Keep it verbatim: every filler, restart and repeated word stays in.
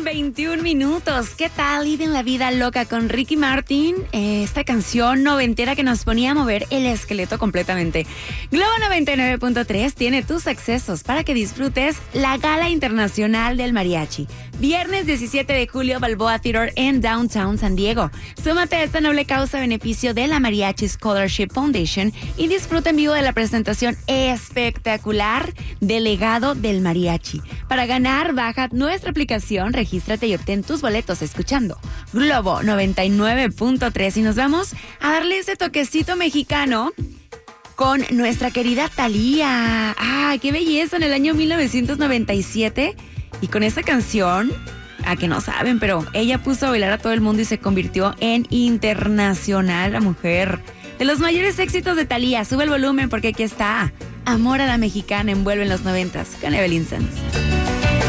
veintiún minutos. ¿Qué tal? Viven la vida loca con Ricky Martin. Eh, esta canción noventera que nos ponía a mover el esqueleto completamente. Globo noventa y nueve punto tres tiene tus accesos para que disfrutes la Gala Internacional del Mariachi. Viernes diecisiete de julio, Balboa Theater en Downtown San Diego. Súmate a esta noble causa a beneficio de la Mariachi Scholarship Foundation y disfruta en vivo de la presentación espectacular del legado del mariachi. Para ganar, baja nuestra aplicación, regístrate y obtén tus boletos escuchando Globo noventa y nueve punto tres. Y nos vamos a darle ese toquecito mexicano con nuestra querida Thalía. ¡Ah, qué belleza! En el año mil novecientos noventa y siete. Y con esta canción, a que no saben, pero ella puso a bailar a todo el mundo y se convirtió en internacional, la mujer. De los mayores éxitos de Thalía, sube el volumen porque aquí está Amor a la Mexicana, envuelve en los noventas con Evelyn Sanz.